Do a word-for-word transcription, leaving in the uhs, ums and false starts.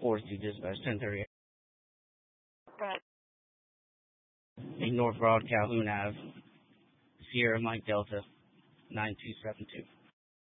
four two dispatch ten thirty. Right. North Broad Calhoun Ave. Sierra Mike Delta nine two seven two.